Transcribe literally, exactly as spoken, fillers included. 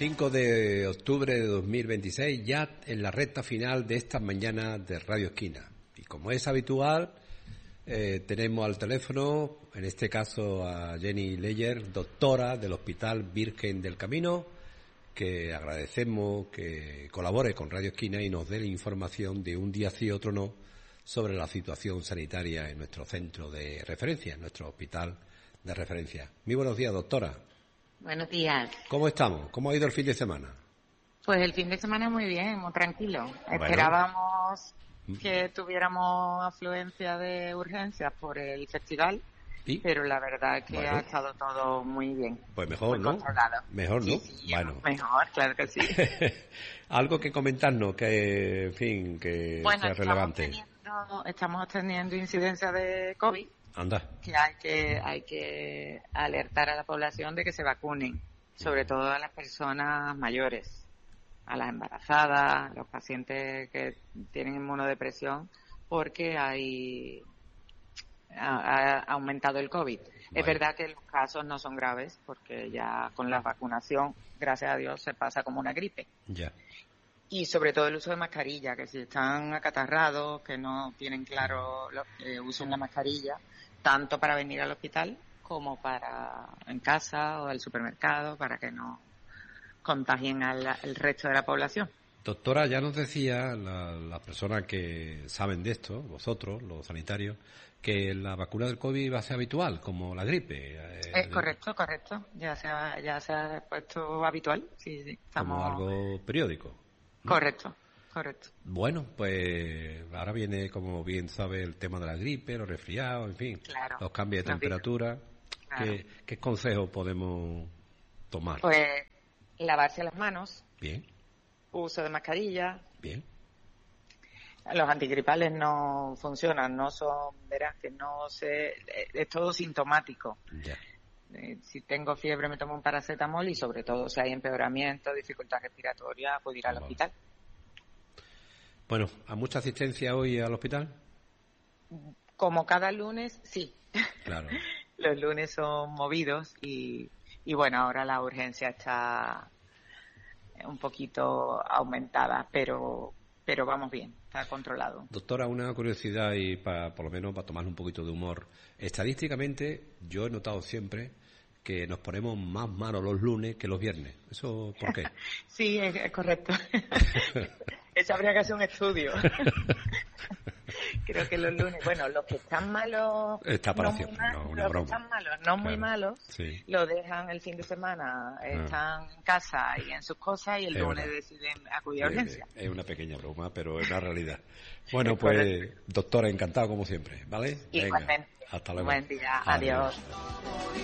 cinco de octubre de dos mil veintiséis, ya en la recta final de esta mañana de Radio Esquina. Y como es habitual, eh, tenemos al teléfono, en este caso a Jenny Leyer, doctora del Hospital Virgen del Camino, que agradecemos que colabore con Radio Esquina y nos dé la información de un día sí y otro no sobre la situación sanitaria en nuestro centro de referencia, en nuestro hospital de referencia. Muy buenos días, doctora. Buenos días. ¿Cómo estamos? ¿Cómo ha ido el fin de semana? Pues el fin de semana muy bien, muy tranquilo. Bueno. Esperábamos que tuviéramos afluencia de urgencias por el festival, ¿y? Pero la verdad es que bueno, ha estado todo muy bien. Pues mejor, muy ¿no? Controlado. Mejor, ¿no? Sí, sí, bueno. Mejor, claro que sí. Algo que comentarnos, que, en fin, que bueno, sea relevante. Estamos teniendo, estamos teniendo incidencia de COVID. Anda. Que hay que hay que alertar a la población de que se vacunen, sobre todo a las personas mayores, a las embarazadas, los pacientes que tienen inmunodepresión, porque hay ha, ha aumentado el COVID. Vale. Es verdad que los casos no son graves, porque ya con la vacunación, gracias a Dios, se pasa como una gripe. Ya. Y sobre todo el uso de mascarilla, que si están acatarrados, que no tienen claro lo que usen la mascarilla, tanto para venir al hospital como para en casa o al supermercado, para que no contagien al, al resto de la población. Doctora, ya nos decía las la personas que saben de esto, vosotros, los sanitarios, que la vacuna del COVID va a ser habitual, como la gripe. Es eh, correcto, correcto. Ya se ha, ya se ha puesto habitual. Sí, sí. Estamos... Como algo periódico, ¿no? Correcto. Correcto. Bueno, pues ahora viene, como bien sabe, el tema de la gripe, los resfriados, en fin, claro, los cambios de temperatura. Claro. ¿Qué, ¿Qué consejos podemos tomar? Pues lavarse las manos. Bien. Uso de mascarilla. Bien. Los antigripales no funcionan, no son, verás que no se, es todo sintomático. Ya. Eh, si tengo fiebre me tomo un paracetamol y sobre todo si hay empeoramiento, dificultad respiratoria, puedo ir al Vamos. hospital. Bueno, ¿a mucha asistencia hoy al hospital? Como cada lunes, sí. Claro. Los lunes son movidos y, y bueno, ahora la urgencia está un poquito aumentada, pero pero vamos bien, está controlado. Doctora, una curiosidad y para, por lo menos para tomar un poquito de humor. Estadísticamente, yo he notado siempre que nos ponemos más malos los lunes que los viernes. ¿Eso por qué? Sí, es, es correcto. Eso habría que hacer un estudio. Creo que los lunes, bueno, los que están malos, Está para no muy mal, no, una los broma. que están malos, no claro. muy malos, sí. lo dejan el fin de semana, ah. están en casa y en sus cosas y el es lunes verdad. deciden acudir a urgencia. Es una pequeña broma, pero es la realidad. Bueno, pues, doctora, encantado como siempre, ¿vale? Igualmente. Venga, hasta luego. Buen día, adiós. adiós.